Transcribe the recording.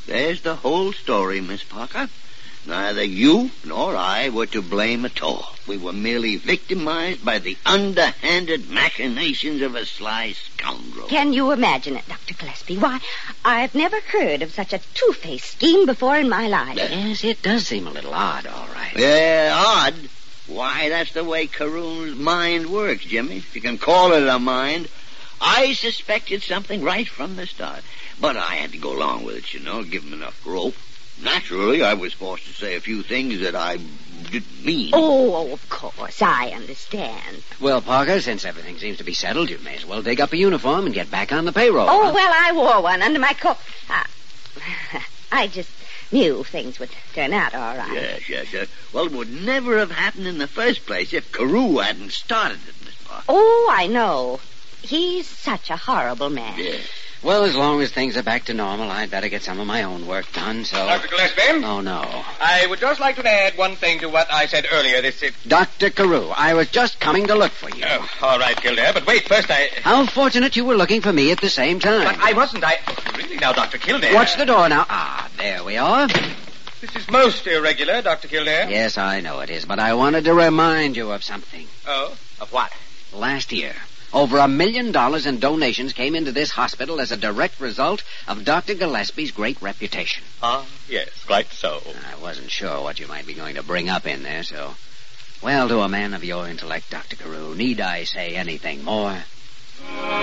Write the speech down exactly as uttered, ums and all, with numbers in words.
There's the whole story, Miss Parker. Neither you nor I were to blame at all. We were merely victimized by the underhanded machinations of a sly scoundrel. Can you imagine it, Doctor Gillespie? Why, I've never heard of such a two-faced scheme before in my life. Yes, it does seem a little odd, all right. Yeah, odd? Why, that's the way Caroon's mind works, Jimmy. If you can call it a mind. I suspected something right from the start. But I had to go along with it, you know, give him enough rope. Naturally, I was forced to say a few things that I didn't mean. Oh, of course, I understand. Well, Parker, since everything seems to be settled, you may as well dig up a uniform and get back on the payroll. Oh, huh? well, I wore one under my coat. Uh, I just knew things would turn out all right. Yes, yes, yes. Well, it would never have happened in the first place if Carew hadn't started it, Miss Parker. Oh, I know. He's such a horrible man. Yes. Well, as long as things are back to normal, I'd better get some of my own work done, so... Doctor Gillespie? Oh, no. I would just like to add one thing to what I said earlier. This... Uh... Doctor Carew, I was just coming to look for you. Oh, all right, Kildare, but wait, first I... How fortunate you were looking for me at the same time. But I wasn't, I... Really now, Doctor Kildare... Watch the door now. Ah, there we are. This is most irregular, Doctor Kildare. Yes, I know it is, but I wanted to remind you of something. Oh? Of what? Last year, over a million dollars in donations came into this hospital as a direct result of Doctor Gillespie's great reputation. Ah, yes, quite so. I wasn't sure what you might be going to bring up in there, so... Well, to a man of your intellect, Doctor Carew, need I say anything more?